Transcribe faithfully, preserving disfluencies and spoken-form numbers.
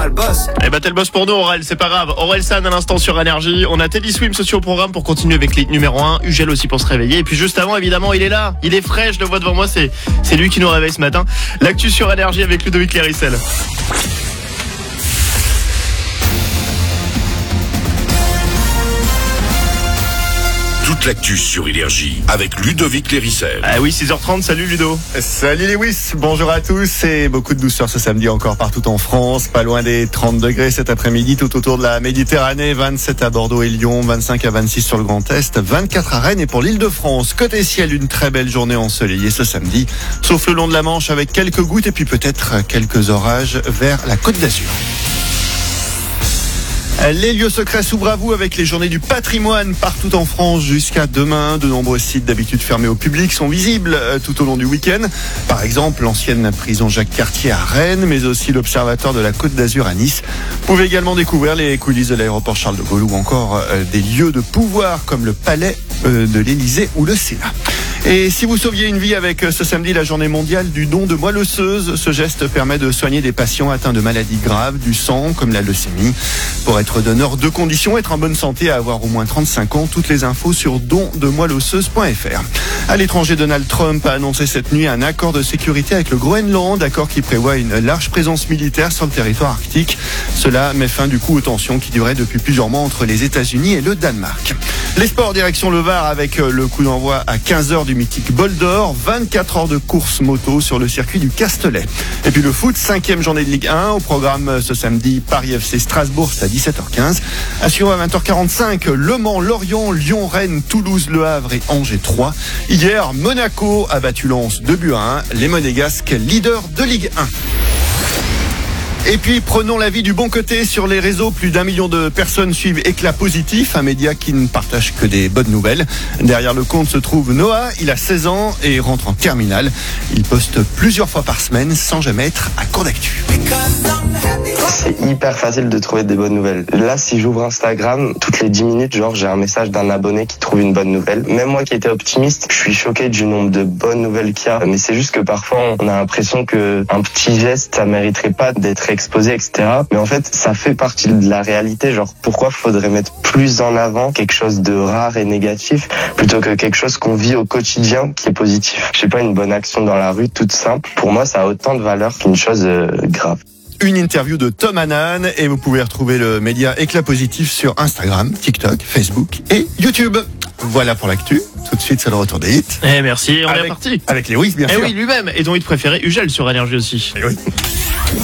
Le boss. Eh bah t'es le boss pour nous, Aurel, c'est pas grave. Aurel San à l'instant sur Énergie. On a Teddy Swims aussi au programme pour continuer avec l'hit numéro un. Ugel aussi pour se réveiller. Et puis juste avant, évidemment, il est là. Il est frais, je le vois devant moi. C'est, c'est lui qui nous réveille ce matin. L'actu sur Énergie avec Ludovic Lérissel. Toute l'actu sur Énergie avec Ludovic Lérissel. Ah oui, six heures trente, salut Ludo. Salut Lewis, bonjour à tous et beaucoup de douceur ce samedi encore partout en France, pas loin des trente degrés cet après-midi tout autour de la Méditerranée, vingt-sept à Bordeaux et Lyon, vingt-cinq à vingt-six sur le Grand Est, vingt-quatre à Rennes et pour l'Île-de-France. Côté ciel, une très belle journée ensoleillée ce samedi, sauf le long de la Manche avec quelques gouttes et puis peut-être quelques orages vers la Côte d'Azur. Les lieux secrets s'ouvrent à vous avec les journées du patrimoine partout en France jusqu'à demain. De nombreux sites d'habitude fermés au public sont visibles tout au long du week-end. Par exemple, l'ancienne prison Jacques-Cartier à Rennes, mais aussi l'Observatoire de la Côte d'Azur à Nice. Vous pouvez également découvrir les coulisses de l'aéroport Charles de Gaulle ou encore des lieux de pouvoir comme le palais de l'Élysée ou le Sénat. Et si vous sauviez une vie avec ce samedi la journée mondiale du don de moelle osseuse, ce geste permet de soigner des patients atteints de maladies graves du sang comme la leucémie. Pour être donneur, deux conditions, être en bonne santé et avoir au moins trente-cinq ans. Toutes les infos sur don de moelle osseuse point f r. À l'étranger, Donald Trump a annoncé cette nuit un accord de sécurité avec le Groenland, accord qui prévoit une large présence militaire sur le territoire arctique. Cela met fin du coup aux tensions qui duraient depuis plusieurs mois entre les États-Unis et le Danemark. Les sports, direction le Var avec le coup d'envoi à quinze heures du mythique Bol d'Or, vingt-quatre heures de course moto sur le circuit du Castellet. Et puis le foot, cinquième journée de Ligue un, au programme ce samedi, Paris F C Strasbourg, c'est à dix-sept heures quinze. À suivre à vingt heures quarante-cinq, Le Mans, Lorient, Lyon, Rennes, Toulouse, Le Havre et Angers trois. Hier, Monaco a battu Lens deux buts à un, les Monégasques leaders de Ligue un. Et puis, prenons la vie du bon côté sur les réseaux. Plus d'un million de personnes suivent Éclat Positif, un média qui ne partage que des bonnes nouvelles. Derrière le compte se trouve Noah, il a seize ans et rentre en terminale. Il poste plusieurs fois par semaine sans jamais être à court d'actu. C'est hyper facile de trouver des bonnes nouvelles. Là, si j'ouvre Instagram, toutes les dix minutes, genre, j'ai un message d'un abonné qui trouve une bonne nouvelle. Même moi qui étais optimiste, je suis choqué du nombre de bonnes nouvelles qu'il y a. Mais c'est juste que parfois, on a l'impression que un petit geste, ça mériterait pas d'être exposé, et cetera. Mais en fait, ça fait partie de la réalité. Genre, pourquoi faudrait mettre plus en avant quelque chose de rare et négatif plutôt que quelque chose qu'on vit au quotidien qui est positif? Je sais pas, une bonne action dans la rue, toute simple. Pour moi, ça a autant de valeur qu'une chose euh, grave. Une interview de Tom Hannan et vous pouvez retrouver le média Éclat Positif sur Instagram, TikTok, Facebook et YouTube. Voilà pour l'actu. Tout de suite, c'est le retour des hits. Eh merci, on avec, est parti. Avec Lewis, bien eh sûr. oui, lui-même. Et ton hit préféré, Ugel sur Énergie aussi. Eh oui.